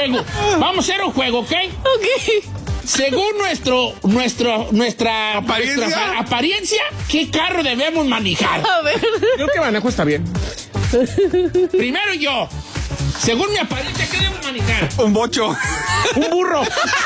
juego. Vamos a hacer un juego, ¿ok? Ok. Según nuestra apariencia, ¿qué carro debemos manejar? A ver. Creo que manejo está bien. Primero yo. Según mi apariencia, ¿qué debemos manejar? Un bocho. Un burro.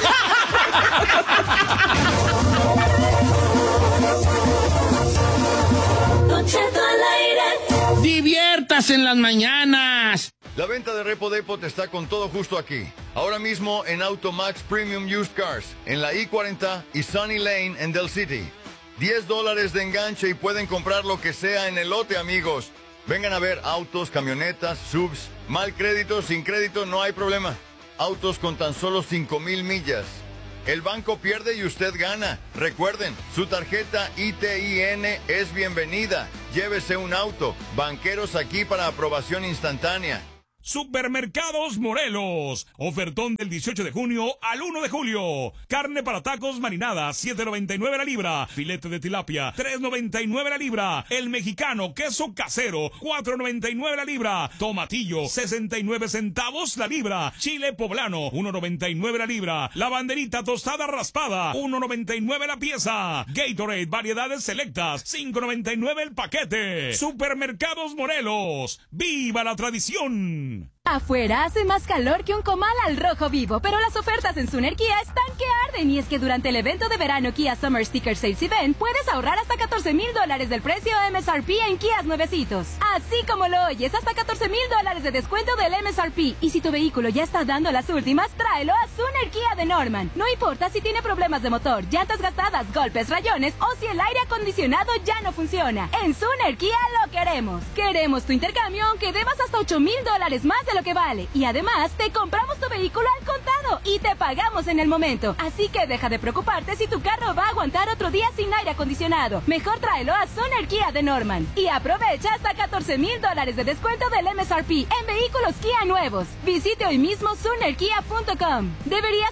Diviértase en las mañanas. La venta de Repo Depot está con todo justo aquí. Ahora mismo en Automax Premium Used Cars, en la I-40 y Sunny Lane en Del City. $10 de enganche y pueden comprar lo que sea en el lote, amigos. Vengan a ver autos, camionetas, subs. Mal crédito, sin crédito, no hay problema. Autos con tan solo 5,000 millas. El banco pierde y usted gana. Recuerden, su tarjeta ITIN es bienvenida. Llévese un auto. Banqueros aquí para aprobación instantánea. Supermercados Morelos. Ofertón del 18 de junio al 1 de julio. Carne para tacos marinada, $7.99 la libra. Filete de tilapia, $3.99 la libra. El mexicano, queso casero, $4.99 la libra. Tomatillo, 69 centavos la libra. Chile poblano, $1.99 la libra. La banderita tostada raspada, $1.99 la pieza. Gatorade, variedades selectas, $5.99 el paquete. Supermercados Morelos. ¡Viva la tradición! Afuera hace más calor que un comal al rojo vivo, pero las ofertas en Suner Kia están que arden, y es que durante el evento de verano Kia Summer Sticker Sales Event puedes ahorrar hasta $14,000 del precio MSRP en Kias nuevecitos. Así como lo oyes, hasta $14,000 de descuento del MSRP. Y si tu vehículo ya está dando las últimas, tráelo a Suner Kia de Norman. No importa si tiene problemas de motor, llantas gastadas, golpes, rayones o si el aire acondicionado ya no funciona. En Suner Kia lo queremos. Queremos tu intercambio aunque debas hasta $8,000 más de lo que vale. Y además, te compramos tu vehículo al contado y te pagamos en el momento. Así que deja de preocuparte si tu carro va a aguantar otro día sin aire acondicionado. Mejor tráelo a Suner Kia de Norman. Y aprovecha hasta $14,000 de descuento del MSRP en vehículos Kia nuevos. Visite hoy mismo SunerKia.com. Deberías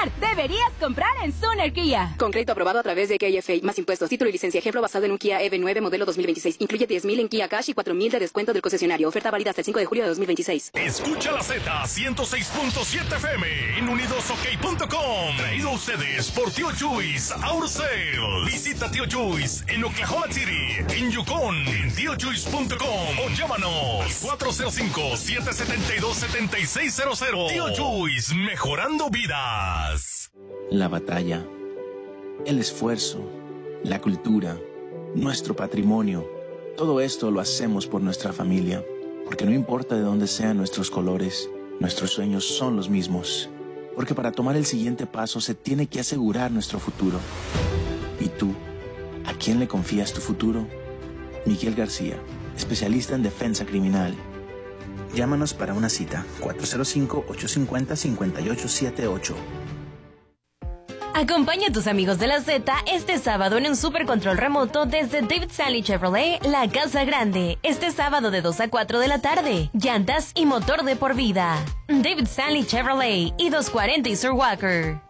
comprar en Suner Kia. Con crédito aprobado a través de KFA, más impuestos, título y licencia. Ejemplo basado en un Kia EV9 modelo 2026. Incluye $10,000 en Kia Cash y $4,000 de descuento del concesionario. Oferta válida hasta el 5 de julio de 2026. Escucha la Z 106.7 FM en unidosok.com. Traído a ustedes por Tío Chuys Auto Sales. Visita Tío Chuys en Oklahoma City, en Yukon, en tiochuys.com o llámanos 405-772-7600. Tío Chuys, mejorando vidas. La batalla, el esfuerzo, la cultura, nuestro patrimonio, todo esto lo hacemos por nuestra familia. Porque no importa de dónde sean nuestros colores, nuestros sueños son los mismos. Porque para tomar el siguiente paso se tiene que asegurar nuestro futuro. ¿Y tú? ¿A quién le confías tu futuro? Miguel García, especialista en defensa criminal. Llámanos para una cita, 405-850-5878. Acompaña a tus amigos de la Z este sábado en un super control remoto desde David Stanley Chevrolet, La Casa Grande. Este sábado de 2 a 4 de la tarde. Llantas y motor de por vida. David Stanley Chevrolet y 240 y Sir Walker.